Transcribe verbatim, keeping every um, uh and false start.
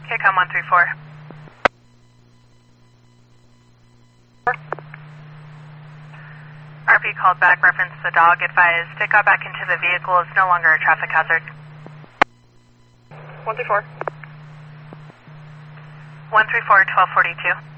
Here come one three four. R P called back, reference the dog, advised it got back into the vehicle, is no longer a traffic hazard. one three four. one three four, twelve forty-two.